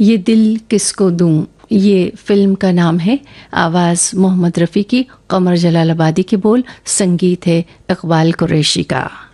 ये दिल किसको दूं, ये फिल्म का नाम है। आवाज़ मोहम्मद रफ़ी की, कमर जलालाबादी के बोल, संगीत है इकबाल कुरैशी का।